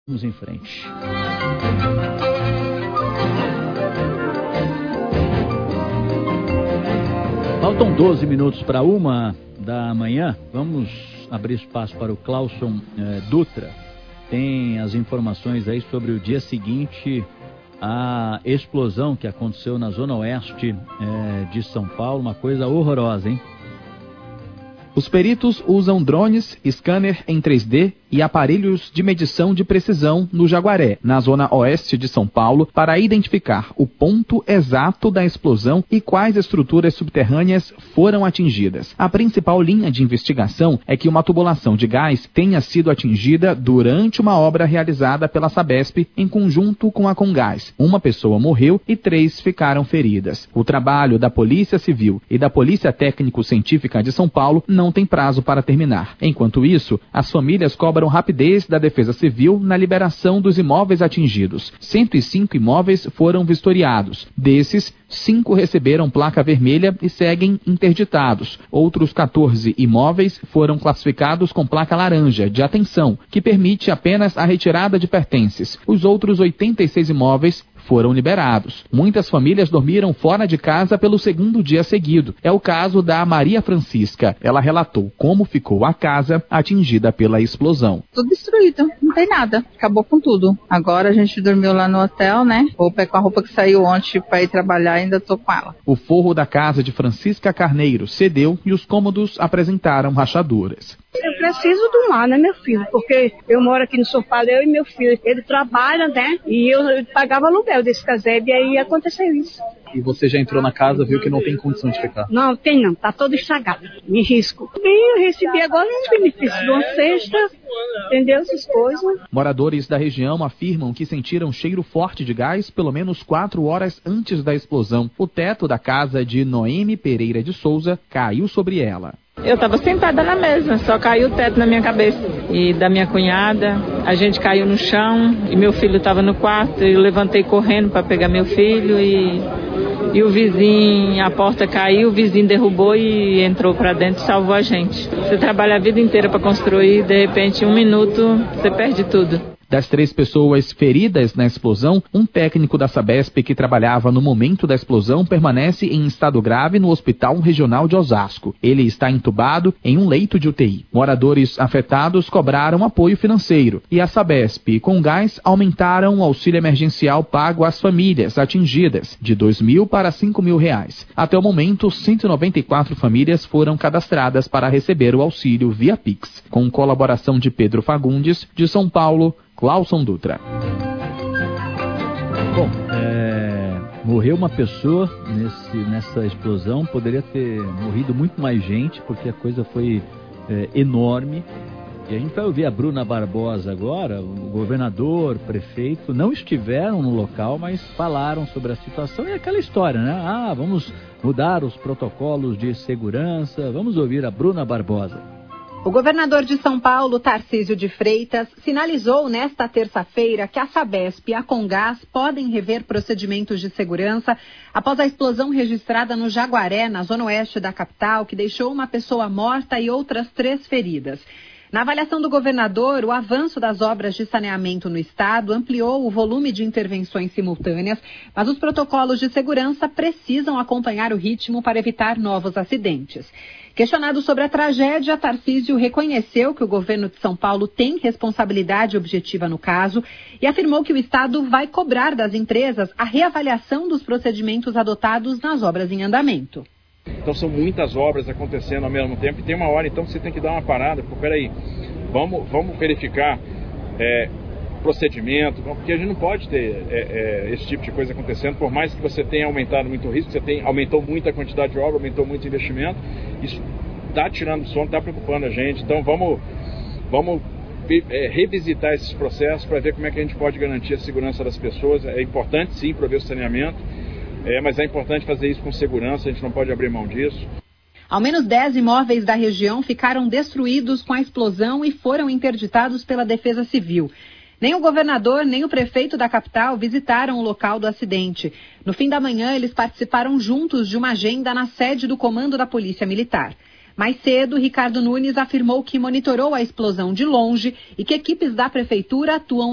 Vamos em frente. Faltam 12 minutos para 1h da manhã. Vamos abrir espaço para o Clauson Dutra. Tem as informações aí sobre o dia seguinte à explosão que aconteceu na zona oeste de São Paulo. Uma coisa horrorosa, hein? Os peritos usam drones, scanner em 3D e aparelhos de medição de precisão no Jaguaré, na zona oeste de São Paulo, para identificar o ponto exato da explosão e quais estruturas subterrâneas foram atingidas. A principal linha de investigação é que uma tubulação de gás tenha sido atingida durante uma obra realizada pela Sabesp em conjunto com a Comgás. Uma pessoa morreu e 3 ficaram feridas. O trabalho da Polícia Civil e da Polícia Técnico-Científica de São Paulo não tem prazo para terminar. Enquanto isso, as famílias cobram rapidez da Defesa Civil na liberação dos imóveis atingidos. 105 imóveis foram vistoriados. Desses, 5 receberam placa vermelha e seguem interditados. Outros 14 imóveis foram classificados com placa laranja, de atenção, que permite apenas a retirada de pertences. Os outros 86 imóveis foram liberados. Muitas famílias dormiram fora de casa pelo segundo dia seguido. É o caso da Maria Francisca. Ela relatou como ficou a casa atingida pela explosão. Tudo destruído, não tem nada. Acabou com tudo. Agora a gente dormiu lá no hotel, né? Com a roupa que saiu ontem para ir trabalhar, ainda tô com ela. O forro da casa de Francisca Carneiro cedeu e os cômodos apresentaram rachaduras. Eu preciso do mar, né, meu filho? Porque eu moro aqui no São Paulo, eu e meu filho. Ele trabalha, né? E eu pagava aluguel desse casebre e aí aconteceu isso. E você já entrou na casa, viu que não tem condição de ficar? Não, tem não. Tá todo estragado. Me risco. E eu recebi agora um benefício de uma cesta, entendeu? Essas coisas. Moradores da região afirmam que sentiram cheiro forte de gás pelo menos 4 horas antes da explosão. O teto da casa de Noemi Pereira de Souza caiu sobre ela. Eu estava sentada na mesa, só caiu o teto na minha cabeça. E da minha cunhada, a gente caiu no chão e meu filho estava no quarto. Eu levantei correndo para pegar meu filho e o vizinho, a porta caiu, o vizinho derrubou e entrou para dentro e salvou a gente. Você trabalha a vida inteira para construir, de repente, em 1 minuto, você perde tudo. Das 3 pessoas feridas na explosão, um técnico da Sabesp que trabalhava no momento da explosão permanece em estado grave no Hospital Regional de Osasco. Ele está entubado em um leito de UTI. Moradores afetados cobraram apoio financeiro e a Sabesp e Comgás aumentaram o auxílio emergencial pago às famílias atingidas, de R$2.000 para R$5.000. Até o momento, 194 famílias foram cadastradas para receber o auxílio via Pix. Com colaboração de Pedro Fagundes, de São Paulo, Clauson Dutra. Bom, morreu uma pessoa nessa explosão, poderia ter morrido muito mais gente, porque a coisa foi enorme. E a gente vai ouvir a Bruna Barbosa agora. O governador, prefeito, não estiveram no local, mas falaram sobre a situação. E aquela história, né? Vamos mudar os protocolos de segurança. Vamos ouvir a Bruna Barbosa. O governador de São Paulo, Tarcísio de Freitas, sinalizou nesta terça-feira que a Sabesp e a Comgás podem rever procedimentos de segurança após a explosão registrada no Jaguaré, na zona oeste da capital, que deixou uma pessoa morta e outras 3 feridas. Na avaliação do governador, o avanço das obras de saneamento no estado ampliou o volume de intervenções simultâneas, mas os protocolos de segurança precisam acompanhar o ritmo para evitar novos acidentes. Questionado sobre a tragédia, Tarcísio reconheceu que o governo de São Paulo tem responsabilidade objetiva no caso e afirmou que o estado vai cobrar das empresas a reavaliação dos procedimentos adotados nas obras em andamento. Então são muitas obras acontecendo ao mesmo tempo e tem uma hora então que você tem que dar uma parada, porque peraí, vamos verificar procedimento, porque a gente não pode ter esse tipo de coisa acontecendo, por mais que você tenha aumentado muito o risco, aumentou muito a quantidade de obra, aumentou muito o investimento, isso está tirando o sono, está preocupando a gente, então vamos revisitar esses processos para ver como é que a gente pode garantir a segurança das pessoas. É importante sim prover o saneamento, mas é importante fazer isso com segurança, a gente não pode abrir mão disso. Ao menos 10 imóveis da região ficaram destruídos com a explosão e foram interditados pela Defesa Civil. Nem o governador, nem o prefeito da capital visitaram o local do acidente. No fim da manhã, eles participaram juntos de uma agenda na sede do Comando da Polícia Militar. Mais cedo, Ricardo Nunes afirmou que monitorou a explosão de longe e que equipes da prefeitura atuam